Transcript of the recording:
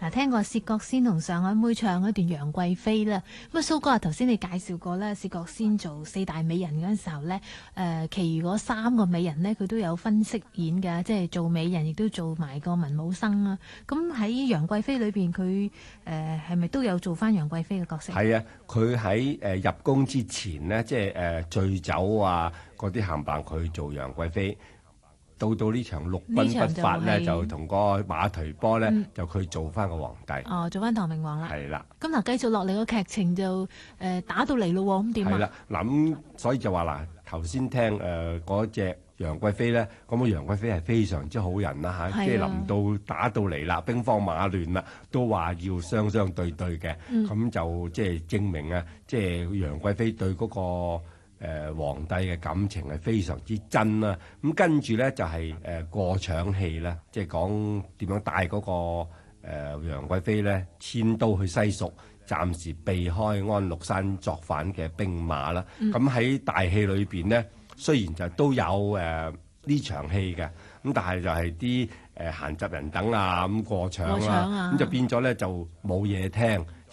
嗱，聽過薛覺先同上海妹唱嗰段楊貴妃啦。咁啊，蘇哥啊，頭先你介紹過咧，薛覺先做四大美人嗰陣時候咧，其餘嗰三個美人呢，佢都有分飾演㗎，即係做美人亦都做埋個文武生啊。咁喺楊貴妃裏邊，佢係咪都有做翻楊貴妃嘅角色？係啊，佢喺入宮之前呢，即係醉酒啊嗰啲冚唪唥佢做楊貴妃。到呢場陸軍不發咧，就同個馬忒波咧，就佢做翻個皇帝。 哦，做翻唐明皇啦。 係啦。 咁嗱，繼續落嚟個劇情就打到嚟咯喎，咁點啊？ 係啦，嗱咁所以就話嗱，頭先聽嗰隻楊貴妃咧，咁啊楊貴妃係非常之好人啦嚇，即係臨到打到嚟啦，兵荒馬亂啦，都話要雙雙對對嘅，咁就即係證明啊，即係楊貴妃對嗰個皇帝嘅感情係非常之真啦。咁跟住咧就係過場戲啦，即係講點樣帶嗰個楊貴妃咧遷都去西蜀，暫時避開安祿山作反嘅兵馬啦。咁喺大戲裏邊呢，雖然就都有呢場戲嘅，咁但係就係啲閒雜人等啊咁過場啦，咁就變咗咧就冇嘢聽。